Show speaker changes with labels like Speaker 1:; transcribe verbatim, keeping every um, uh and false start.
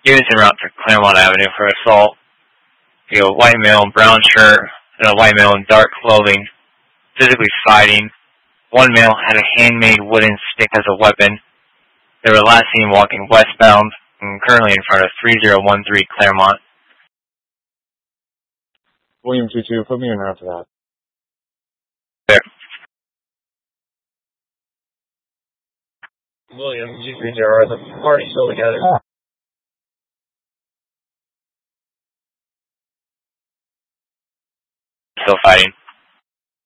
Speaker 1: He was en route for Claremont Avenue for assault. You know, a white male in brown shirt and a white male in dark clothing, physically fighting. One male had a handmade wooden stick as a weapon. They were last seen walking westbound and currently in front of three zero one three Claremont.
Speaker 2: William two two, put me in route for that.
Speaker 1: There.
Speaker 3: William G three zero, are the party still together? Ah.
Speaker 1: Still fighting.